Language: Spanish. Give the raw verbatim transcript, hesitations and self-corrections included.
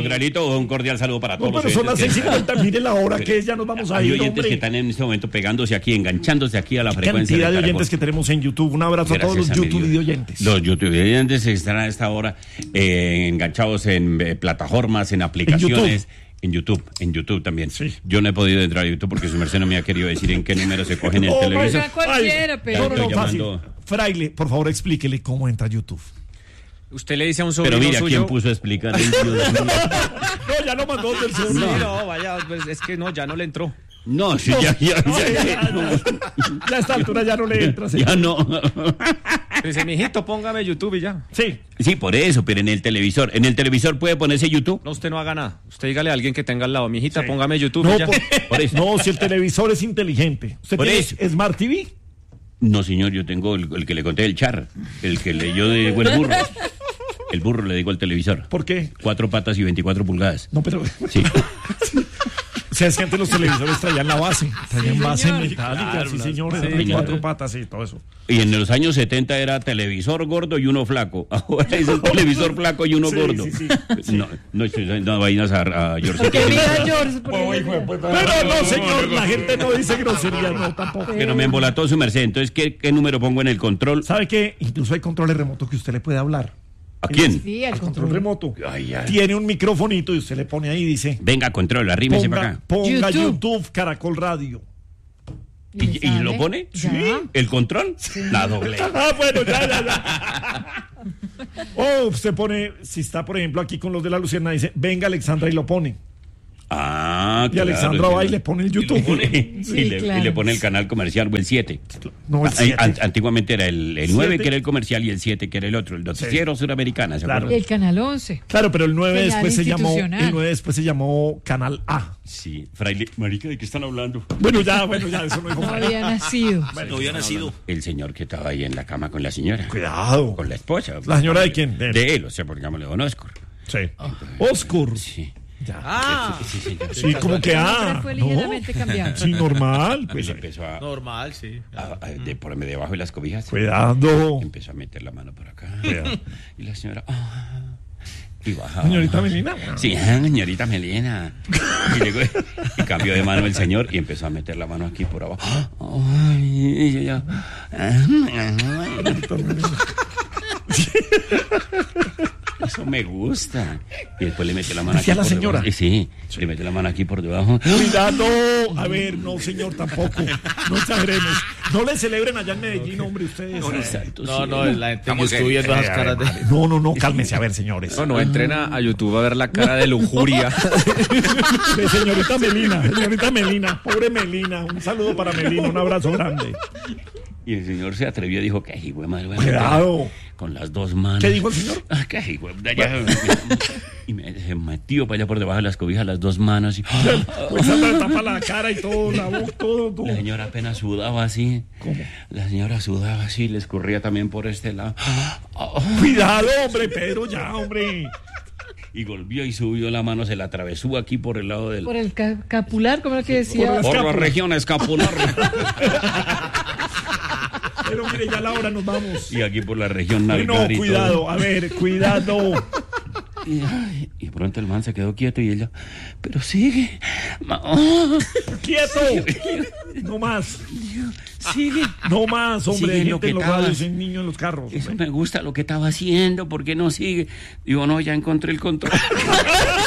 Granito, un cordial saludo para todos. No, pero son las seis cincuenta, mire la hora que es, ya nos vamos a ir, Hay oyentes hombre. que están en este momento pegándose aquí, enganchándose aquí a la frecuencia. Cantidad de Caracol. oyentes que tenemos en YouTube. Un abrazo Gracias a todos los a mi YouTube Dios. oyentes. Los YouTube oyentes están a esta hora eh, enganchados en eh, plataformas, en aplicaciones. En YouTube, en YouTube también. Sí. Yo no he podido entrar a YouTube porque su merced no me ha querido decir en qué número se coge en el Oh, televisor. vaya. Cualquiera, Ay, pero- No, no, no, Estoy fácil. llamando- Fraile, por favor, explíquele cómo entra a YouTube. Usted le dice a un sobrino Pero mira, suyo... ¿quién puso a explicar? Ay, Dios mío. No, ya lo mandó del sur. Sí, No, no, vaya, pues es que no, ya no le entró. No, sí, ya, ya, no, ya, ya, ya, ya a esta altura ya no le entra. señor. ya no. Dice, mijito, póngame YouTube y ya. Sí. Sí, por eso, pero en el televisor. ¿En el televisor puede ponerse YouTube? No, usted no haga nada. Usted dígale a alguien que tenga al lado, mijita, Sí. póngame YouTube No, y ya. por, Por eso. no, si el televisor es inteligente. ¿Usted Por tiene eso. Smart T V? No, señor, yo tengo el, el que le conté del char, el que leyó de buen burro. El burro le digo al televisor. ¿Por qué? Cuatro patas y veinticuatro pulgadas. No, pero... Sí. O sea, es que antes los televisores traían la base. Traían Sí, base señor. metálica, Claro, sí, las- señores. sí, de claro. cuatro patas y todo eso. Y en los años setenta era televisor gordo y uno flaco. Ahora es el televisor flaco y uno Sí, gordo. sí, sí. No, no estoy dando vainas a, a Georgito. Porque mira, George, porque- Pero no, señor, la gente no dice groserías, no, tampoco. Que no me embolató su merced. Entonces, ¿qué, qué número pongo en el control? ¿Sabe qué? Incluso hay controles remotos que usted le puede hablar. ¿A quién? Sí, al Control control. remoto. Ay, ay. Tiene un microfonito y usted le pone ahí y dice... Venga, control, arrímese para Ponga, acá. ponga YouTube. YouTube, Caracol Radio. le ¿Y, y sale. lo pone? Ya. ¿El control? La doble. Ah, bueno, ya, ya, ya. O usted pone, si está, por ejemplo, aquí con los de la Luciana, dice, venga Alexandra y lo pone. Ah, Y claro. Alexandra va y le pone el Y le YouTube. pone, Sí, y le, claro. y le pone el canal comercial o el siete. No, el Ah, siete. an- Antiguamente era el, el nueve Siete. que era el comercial y el siete que era el otro, el noticiero suramericana, ¿se Claro. acuerdan? El canal once. Claro, pero el nueve Señal después se llamó, institucional. el nueve después se llamó Canal A. Sí, fraile, marica, ¿de qué están hablando? Bueno, ya, bueno, ya, eso no dijo No nada. había nacido. No había nacido. El señor que estaba ahí en la cama con la señora. Cuidado. Con la esposa. ¿La señora de quién? De él. De él, o sea, porque llamémosle Don Oscar. Sí. Oscur. Sí. Ya. Ah, Sí, sí, sí. Sí, como que el nombre ah. fue No. ligeramente cambiado. Sí, normal. Pues Pues, empezó a, Normal, sí. a- a- de ponerme debajo de las cobijas. cuidado. Empezó a meter la mano por acá. Cuidado. Y la señora. ah, y bajaba. Señorita Melina. Sí, ah, señorita Melina. Y, luego, y cambió de mano el señor y empezó a meter la mano aquí por abajo. Ay, y yo ya. Eso me gusta. Y después le metió la mano aquí. ¿Decía la por señora? debajo. Y sí, le metió la mano aquí por debajo. Cuidado. A ver, no, señor, tampoco. No exageremos. No le celebren allá en Medellín, hombre, ustedes. Santo No, cielo. no, la gente Estamos yo estoy en- viendo Eh, esas a caras ver, de... No, no, no, cálmese, a ver, señores. No, no, entrena a YouTube a ver la cara de lujuria. De señorita Melina, señorita Melina, pobre Melina. Un saludo para Melina, un abrazo grande. Y el señor se atrevió y dijo, ¿qué hijo de madre? voy a Cuidado. meter Con las dos manos. ¿Qué dijo el señor? Ah, ¿qué hijo de allá? Y me se metió para allá por debajo de las cobijas las dos manos. Y, Pues anda, tapa la cara y todo, la boca, todo, todo. la señora apenas sudaba así. ¿Cómo? La señora sudaba así, le escurría también por este lado. Cuidado, hombre, Pedro, ya, hombre. Y volvió y subió la mano, se la atravesó aquí por el lado del... Por el ca- capular, como era que decía. por Por la escápula. región escapular. Pero mire, ya la hora nos vamos. Y aquí por la región No, nalgar y cuidado, todo. a ver, cuidado. Y, ay, y pronto el man se quedó quieto y ella, pero sigue. Ma- oh, ¡Quieto! No más, sigue. no más, hombre. Sigue lo Gente que en los estabas. radios, en niños en los carros. Eso me gusta lo que estaba haciendo, ¿por qué no sigue? Digo, no, ya encontré el control.